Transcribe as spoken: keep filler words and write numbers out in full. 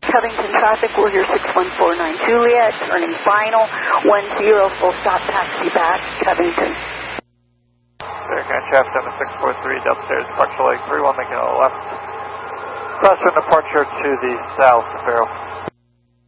Covington traffic, we're here six one four nine Juliet, turning final, one zero, full stop, taxi back, Covington. Grand Shaft seven six four three, downstairs, Departure Lake three one, making a left. Crosswind departure to the south, Barrow.